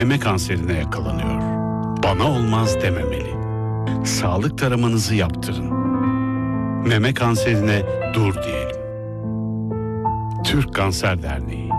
meme kanserine yakalanıyor. Bana olmaz dememeli. Sağlık taramanızı yaptırın. Meme kanserine dur diyelim. Türk Kanser Derneği.